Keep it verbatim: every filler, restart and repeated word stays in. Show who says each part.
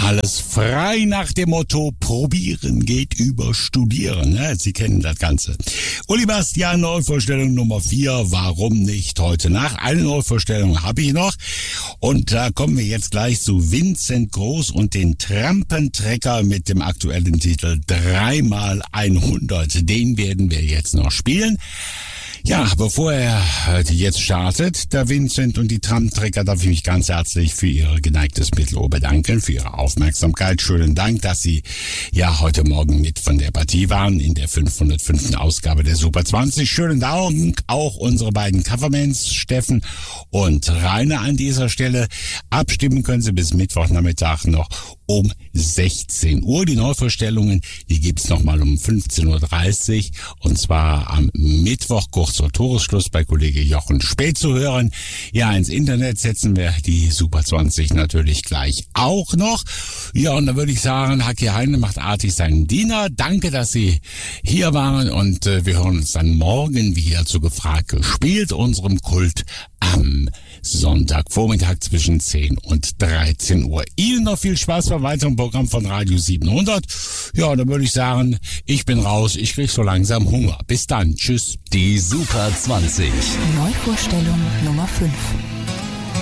Speaker 1: Alles frei nach dem Motto, probieren geht über studieren. Ne? Sie kennen das Ganze. Uli Bastian, Neuvorstellung Nummer vier. Warum nicht heute Nacht? Eine Neuvorstellung habe ich noch. Und da kommen wir jetzt gleich zu Vincent Groß und den Trampentrecker mit dem aktuellen Titel dreimal hundert. Den werden wir jetzt noch spielen. Ja, bevor er jetzt startet, der Vincent und die Trampentrecker, darf ich mich ganz herzlich für Ihr geneigtes Mittelohr bedanken, für Ihre Aufmerksamkeit. Schönen Dank, dass Sie ja heute Morgen mit von der Partie waren in der fünfhundertfünften Ausgabe der Super zwanzig. Schönen Dank auch unsere beiden Covermans, Steffen und Rainer an dieser Stelle. Abstimmen können Sie bis Mittwochnachmittag noch um sechzehn Uhr. Die Neuvorstellungen, die gibt's nochmal um fünfzehn Uhr dreißig und zwar am Mittwoch kurz vor Toresschluss bei Kollege Jochen Späth zu hören. Ja, ins Internet setzen wir die Super zwanzig natürlich gleich auch noch. Ja, und da würde ich sagen, Hacki Heine macht artig seinen Diener. Danke, dass Sie hier waren und äh, wir hören uns dann morgen wieder zu Gefragt gespielt, unserem Kult am Sonntagvormittag zwischen zehn und dreizehn Uhr. Ihnen noch viel Spaß beim weiteren Programm von Radio siebenhundert. Ja, dann würde ich sagen, ich bin raus, ich krieg so langsam Hunger. Bis dann, tschüss.
Speaker 2: Die Super zwanzig.
Speaker 3: Neuvorstellung Nummer fünf.